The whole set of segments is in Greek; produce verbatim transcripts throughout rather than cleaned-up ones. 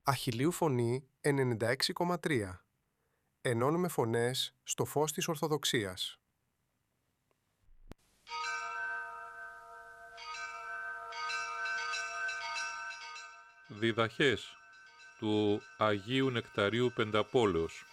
Αχιλλείου Φωνή ενενήντα έξι κόμμα τρία. Ενώνουμε φωνές στο φως της Ορθοδοξίας. Διδαχές του Αγίου Νεκταρίου Πενταπόλεως.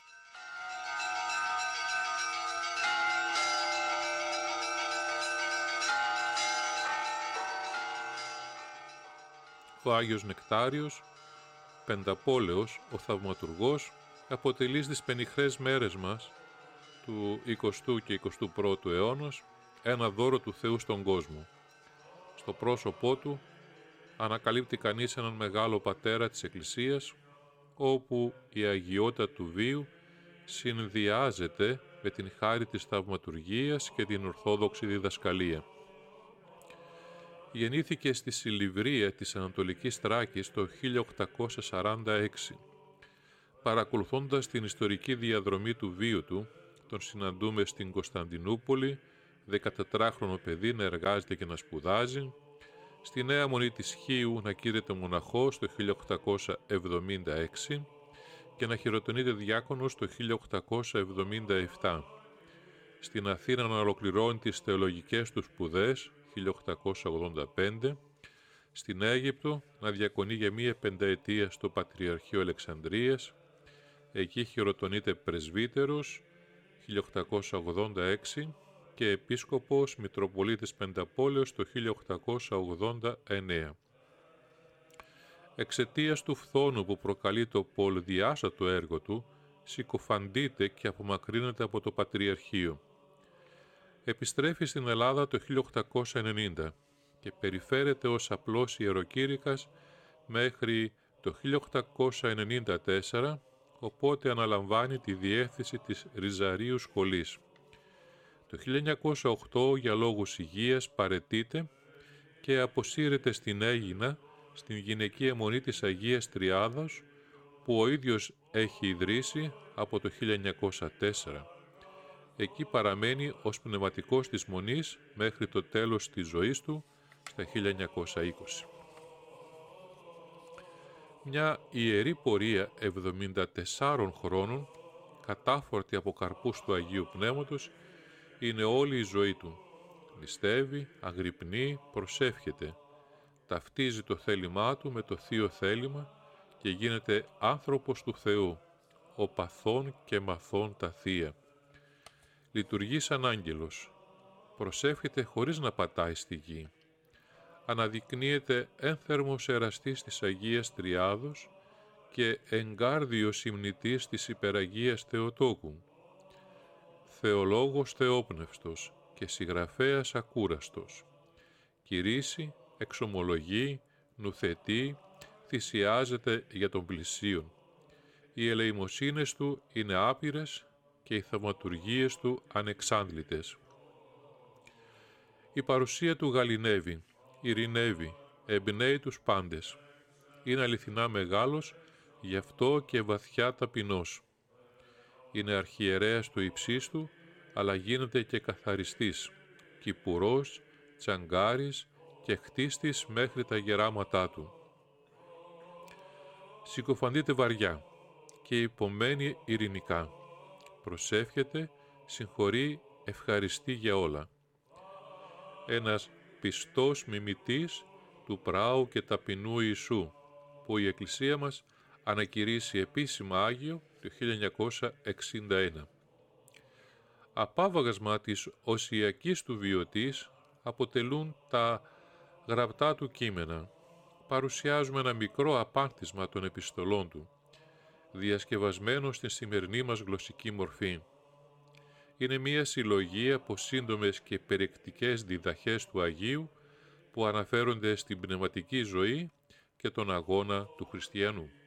Ο Άγιος Νεκτάριος Πενταπόλεως, ο Θαυματουργός, αποτελεί στις πενιχρές μέρες μας του εικοστού και εικοστού πρώτου αιώνας ένα δώρο του Θεού στον κόσμο. Στο πρόσωπό του ανακαλύπτει κανείς έναν μεγάλο πατέρα της Εκκλησίας, όπου η αγιότητα του βίου συνδυάζεται με την χάρη της θαυματουργίας και την ορθόδοξη διδασκαλία. Γεννήθηκε στη Σιλιβρία της Ανατολικής Θράκης το χίλια οκτακόσια σαράντα έξι. Παρακολουθώντας την ιστορική διαδρομή του βίου του, τον συναντούμε στην Κωνσταντινούπολη, δεκατετράχρονο παιδί να εργάζεται και να σπουδάζει, στη Νέα Μονή της Χίου να κήρεται μοναχός το χίλια οκτακόσια εβδομήντα έξι και να χειροτονείται διάκονος το χίλια οκτακόσια εβδομήντα επτά. Στην Αθήνα να ολοκληρώνει τις θεολογικές του σπουδές χίλια οκτακόσια ογδόντα πέντε, στην Αίγυπτο να διακονεί για μία πενταετία στο Πατριαρχείο Αλεξανδρίας, εκεί χειροτονείται πρεσβύτερος χίλια οκτακόσια ογδόντα έξι και επίσκοπος Μητροπολίτης Πενταπόλεως το χίλια οκτακόσια ογδόντα εννέα. Εξαιτίας του φθόνου που προκαλεί το πολυδιάστατο έργο του, συκοφαντείται και απομακρύνεται από το Πατριαρχείο. Επιστρέφει στην Ελλάδα το χίλια οκτακόσια ενενήντα και περιφέρεται ως απλός ιεροκήρυκας μέχρι το χίλια οκτακόσια ενενήντα τέσσερα, οπότε αναλαμβάνει τη διεύθυνση της Ριζαρίου Σχολής. Το χίλια εννιακόσια οκτώ για λόγους υγείας παραιτείται και αποσύρεται στην Αίγινα, στην γυναικεία μονή της Αγίας Τριάδος, που ο ίδιος έχει ιδρύσει από το χίλια εννιακόσια τέσσερα. Εκεί παραμένει ως πνευματικός της μονής μέχρι το τέλος της ζωής του στα χίλια εννιακόσια είκοσι. Μια ιερή πορεία εβδομήντα τεσσάρων χρόνων, κατάφορτη από καρπούς του Αγίου Πνεύματος, είναι όλη η ζωή του. Νηστεύει, αγρυπνεί, προσεύχεται. Ταυτίζει το θέλημά του με το θείο θέλημα και γίνεται άνθρωπος του Θεού, ο παθών και μαθών τα θεία. Λειτουργεί σαν άγγελος. Προσεύχεται χωρίς να πατάει στη γη. Αναδεικνύεται ένθερμος εραστής της Αγίας Τριάδος και εγκάρδιος υμνητής της Υπεραγίας Θεοτόκου. Θεολόγος θεόπνευστος και συγγραφέας ακούραστος. Κηρύσσει, εξομολογεί, νουθετεί, θυσιάζεται για τον πλησίον. Οι ελεημοσύνες του είναι άπειρες και οι θαυματουργίες του ανεξάντλητες. Η παρουσία του γαληνεύει, ειρηνεύει, εμπνέει τους πάντες. Είναι αληθινά μεγάλος, γι' αυτό και βαθιά ταπεινός. Είναι αρχιερέας του υψίστου, αλλά γίνεται και καθαριστής, κυπουρός, τσαγκάρης και χτίστης μέχρι τα γεράματά του. Συκοφαντείται βαριά και υπομένει ειρηνικά. Προσεύχεται, συγχωρεί, ευχαριστεί για όλα. Ένας πιστός μιμητής του πράου και ταπεινού Ιησού, που η Εκκλησία μας ανακηρύσσει επίσημα Άγιο το χίλια εννιακόσια εξήντα ένα. Απάβαγασμα της οσιακής του βιωτής αποτελούν τα γραπτά του κείμενα. Παρουσιάζουμε ένα μικρό απάνθισμα των επιστολών του, διασκευασμένο στην σημερινή μας γλωσσική μορφή. Είναι μία συλλογή από σύντομες και περιεκτικές διδαχές του Αγίου που αναφέρονται στην πνευματική ζωή και τον αγώνα του χριστιανού.